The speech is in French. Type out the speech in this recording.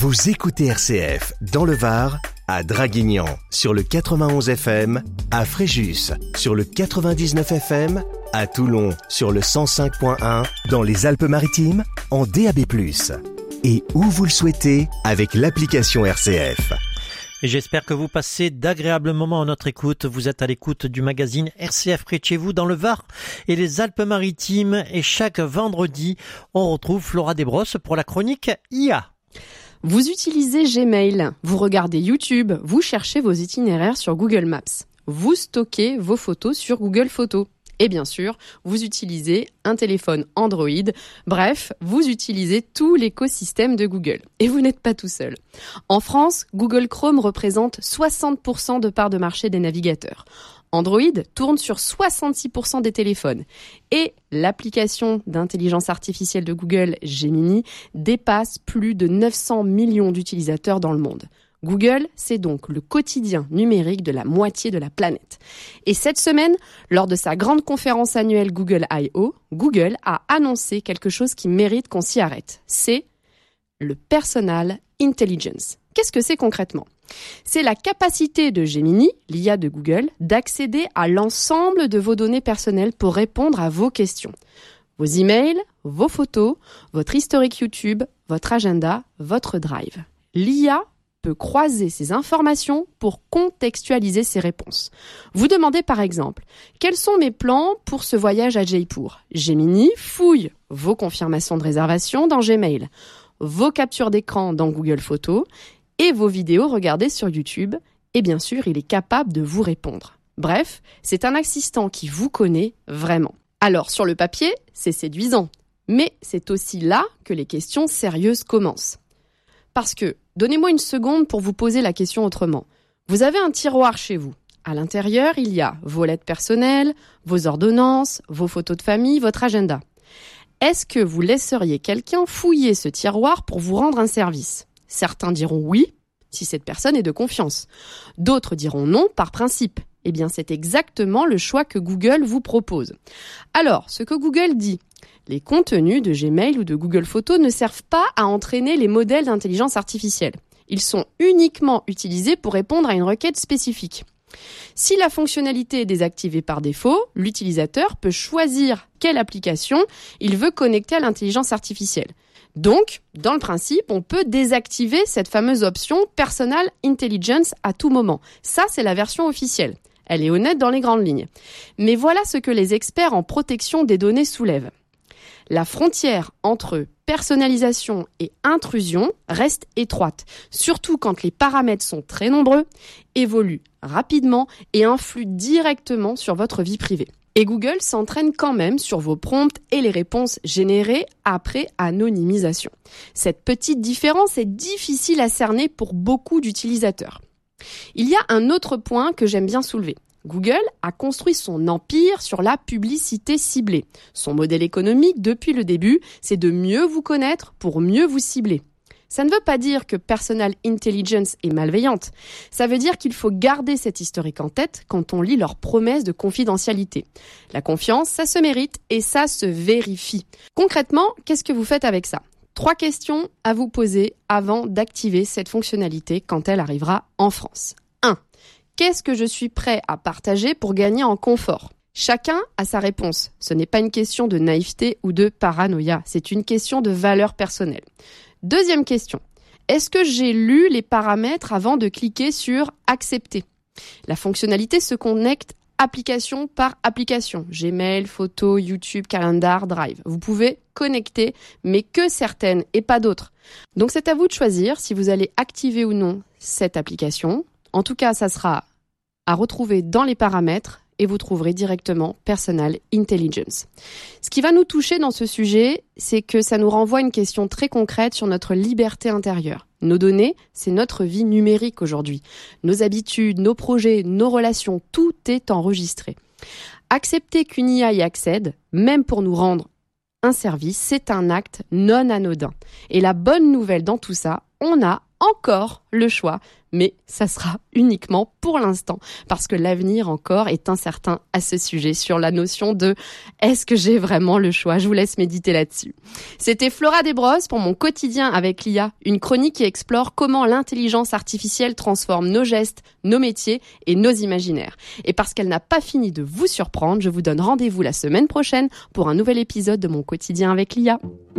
Vous écoutez RCF dans le Var, à Draguignan sur le 91 FM, à Fréjus sur le 99 FM, à Toulon sur le 105.1, dans les Alpes-Maritimes en DAB+. Et où vous le souhaitez avec l'application RCF. Et j'espère que vous passez d'agréables moments à notre écoute. Vous êtes à l'écoute du magazine RCF près de chez vous dans le Var et les Alpes-Maritimes. Et chaque vendredi, on retrouve Flora Desbrosses pour la chronique IA. Vous utilisez Gmail, vous regardez YouTube, vous cherchez vos itinéraires sur Google Maps. Vous stockez vos photos sur Google Photos. Et bien sûr, vous utilisez un téléphone Android. Bref, vous utilisez tout l'écosystème de Google. Et vous n'êtes pas tout seul. En France, Google Chrome représente 60% de part de marché des navigateurs. Android tourne sur 66% des téléphones. Et l'application d'intelligence artificielle de Google, Gemini, dépasse plus de 900 millions d'utilisateurs dans le monde. Google, c'est donc le quotidien numérique de la moitié de la planète. Et cette semaine, lors de sa grande conférence annuelle Google I.O., Google a annoncé quelque chose qui mérite qu'on s'y arrête. C'est le Personal Intelligence. Qu'est-ce que c'est concrètement ? C'est la capacité de Gemini, l'IA de Google, d'accéder à l'ensemble de vos données personnelles pour répondre à vos questions. Vos emails, vos photos, votre historique YouTube, votre agenda, votre drive. L'IA peut croiser ces informations pour contextualiser ses réponses. Vous demandez par exemple, quels sont mes plans pour ce voyage à Jaipur ? Gemini fouille vos confirmations de réservation dans Gmail, vos captures d'écran dans Google Photos et vos vidéos regardées sur YouTube. Et bien sûr, il est capable de vous répondre. Bref, c'est un assistant qui vous connaît vraiment. Alors, sur le papier, c'est séduisant. Mais c'est aussi là que les questions sérieuses commencent. Parce que, donnez-moi une seconde pour vous poser la question autrement. Vous avez un tiroir chez vous. À l'intérieur, il y a vos lettres personnelles, vos ordonnances, vos photos de famille, votre agenda. Est-ce que vous laisseriez quelqu'un fouiller ce tiroir pour vous rendre un service ? Certains diront oui, si cette personne est de confiance. D'autres diront non, par principe. Eh bien, c'est exactement le choix que Google vous propose. Alors, ce que Google dit, les contenus de Gmail ou de Google Photos ne servent pas à entraîner les modèles d'intelligence artificielle. Ils sont uniquement utilisés pour répondre à une requête spécifique. Si la fonctionnalité est désactivée par défaut, l'utilisateur peut choisir quelle application il veut connecter à l'intelligence artificielle. Donc, dans le principe, on peut désactiver cette fameuse option Personal Intelligence à tout moment. Ça, c'est la version officielle. Elle est honnête dans les grandes lignes. Mais voilà ce que les experts en protection des données soulèvent. La frontière entre personnalisation et intrusion reste étroite, surtout quand les paramètres sont très nombreux, évoluent rapidement et influent directement sur votre vie privée. Et Google s'entraîne quand même sur vos prompts et les réponses générées après anonymisation. Cette petite différence est difficile à cerner pour beaucoup d'utilisateurs. Il y a un autre point que j'aime bien soulever. Google a construit son empire sur la publicité ciblée. Son modèle économique, depuis le début, c'est de mieux vous connaître pour mieux vous cibler. Ça ne veut pas dire que Personal Intelligence est malveillante. Ça veut dire qu'il faut garder cet historique en tête quand on lit leurs promesses de confidentialité. La confiance, ça se mérite et ça se vérifie. Concrètement, qu'est-ce que vous faites avec ça ? 3 questions à vous poser avant d'activer cette fonctionnalité quand elle arrivera en France. 1. Qu'est-ce que je suis prêt à partager pour gagner en confort ? Chacun a sa réponse. Ce n'est pas une question de naïveté ou de paranoïa, c'est une question de valeur personnelle. Deuxième question. Est-ce que j'ai lu les paramètres avant de cliquer sur « Accepter » ? La fonctionnalité se connecte application par application. Gmail, photos, YouTube, calendar, drive. Vous pouvez connecter, mais que certaines et pas d'autres. Donc c'est à vous de choisir si vous allez activer ou non cette application. En tout cas, ça sera à retrouver dans les paramètres et vous trouverez directement Personal Intelligence. Ce qui va nous toucher dans ce sujet, c'est que ça nous renvoie à une question très concrète sur notre liberté intérieure. Nos données, c'est notre vie numérique aujourd'hui. Nos habitudes, nos projets, nos relations, tout est enregistré. Accepter qu'une IA y accède, même pour nous rendre un service, c'est un acte non anodin. Et la bonne nouvelle dans tout ça, on a encore le choix, mais ça sera uniquement pour l'instant, parce que l'avenir encore est incertain à ce sujet, sur la notion de « est-ce que j'ai vraiment le choix ?» Je vous laisse méditer là-dessus. C'était Flora Desbrosses pour mon quotidien avec l'IA, une chronique qui explore comment l'intelligence artificielle transforme nos gestes, nos métiers et nos imaginaires. Et parce qu'elle n'a pas fini de vous surprendre, je vous donne rendez-vous la semaine prochaine pour un nouvel épisode de mon quotidien avec l'IA.